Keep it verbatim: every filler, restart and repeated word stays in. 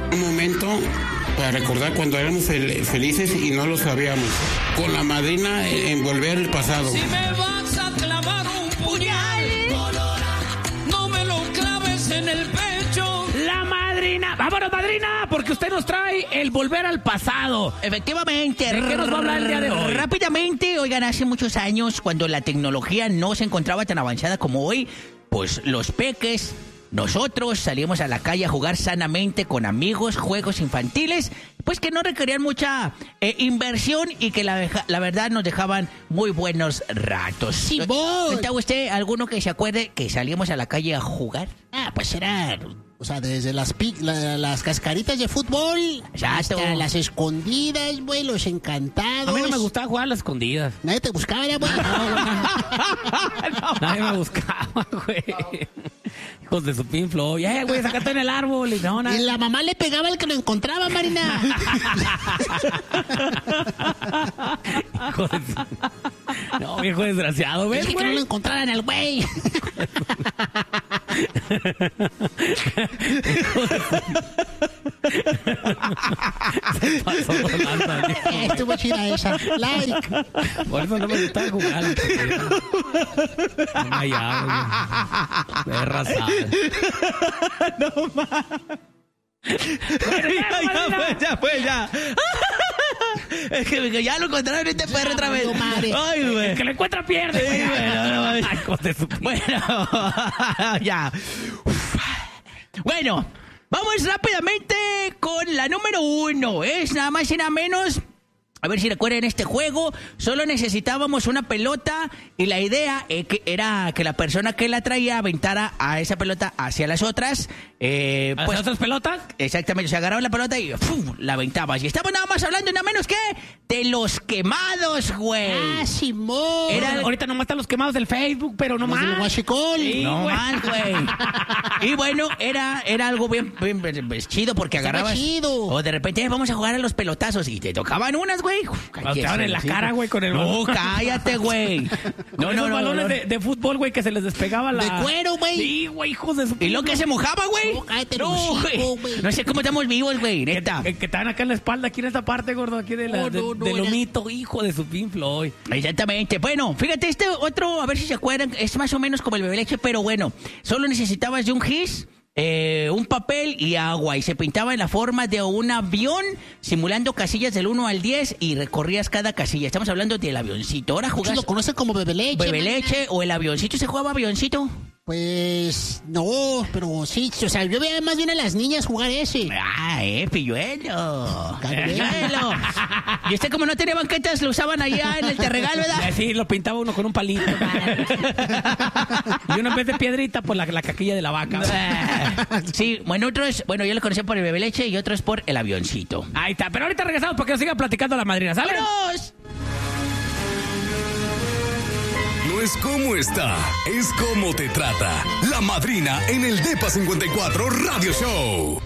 Un momento para recordar cuando éramos fel- felices y no lo sabíamos. Con la madrina en volver el pasado. Si me vas a clavar un puñal, no me lo claves en el pecho. La madrina. Vámonos, madrina, porque usted nos trae el volver al pasado. Efectivamente. ¿De qué nos va a hablar el día de hoy? Rápidamente, oigan, hace muchos años, cuando la tecnología no se encontraba tan avanzada como hoy, pues los peques, nosotros salíamos a la calle a jugar sanamente con amigos, juegos infantiles, pues que no requerían mucha eh, inversión y que la, la verdad nos dejaban muy buenos ratos. Sí, vos. ¿Está usted alguno que se acuerde que salíamos a la calle a jugar? Ah, pues era, o sea, desde las pi- la- las cascaritas de fútbol Exacto. hasta las escondidas, güey, los encantados. A mí no me gustaba jugar a las escondidas. Nadie te buscaba, ya, güey. Nadie me buscaba, güey. Hijos de su pinflo. Ya, güey, sácate en el árbol. Y no, Y nada. la mamá le pegaba al que lo encontraba, Marina. Hijo de su... No, viejo desgraciado, ¿ves, Dije que no lo güey? encontraran al güey. Se pasó de lanza, viejo. Eh, Estuvo chida esa. Like. Por eso no me gustaba jugar. porque No me hallaba, güey. Perra sal. ya, ya fue, ya fue, ya. Es que ya lo encontraron este perro otra vez. valió madre. Ay, güey. El que lo encuentra pierde. Sí, güey, no, no, Ay, hijos de su... Bueno, ya. Uf. Bueno, vamos rápidamente con la número uno. Es nada más y nada menos. A ver si recuerdan este juego. Solo necesitábamos una pelota y la idea eh, que era que la persona que la traía aventara a esa pelota hacia las otras. Eh, ¿Las pues, otras pelotas? exactamente, se agarraba la pelota y ¡fum! La aventabas. Y estamos nada más hablando nada menos que de los quemados, güey. Ah, Simón. Era- Ahorita, ahorita nomás están los quemados del Facebook, pero no Los del más. Huachicol. Sí, No güey. más, güey. Y bueno, era, era algo bien, bien, bien, bien chido porque Estaba agarrabas. chido. O de repente "Eh, vamos a jugar a los pelotazos y te tocaban unas, güey. Uf, Cuando te daban en la sí, cara, güey, con el No, balón. cállate, güey. No, no, balones De, de fútbol, güey, que se les despegaba la... De cuero, güey. Sí, güey, hijos de su... Y lo que se mojaba, güey. No, cállate, No, los güey. hocico, güey. No sé cómo estamos vivos, güey, neta. Que, que estaban acá en la espalda, aquí en esta parte, gordo, aquí de la, No, de- no, no, del era- lomito, hijo de su pinfloy. Exactamente. Bueno, fíjate, este otro, a ver si se acuerdan, es más o menos como el bebé leche, pero bueno, solo necesitabas de un gis, eh, un papel y agua, y se pintaba en la forma de un avión, simulando casillas del uno al diez, y recorrías cada casilla. Estamos hablando del avioncito. Ahora Muchos jugás lo conocen como bebé leche. bebé Marina. leche o el avioncito. ¿Se jugaba avioncito? Pues no, pero sí, o sea, yo veía más bien a las niñas jugar ese. Ah, eh, pilluelo. Cabrón. Pilluelo. Y este como no tenía banquetas, lo usaban allá en el terregal, ¿verdad? Sí, lo pintaba uno con un palito. Y uno en vez de piedrita, pues la, la caquilla de la vaca. Sí, bueno, otro es, bueno, yo lo conocí por el bebé leche y otro es por el avioncito. Ahí está, pero ahorita regresamos porque nos siga platicando la madrina, ¿sale? ¡Vámonos! No es cómo está, es cómo te trata. La madrina en el Depa cincuenta y cuatro Radio Show.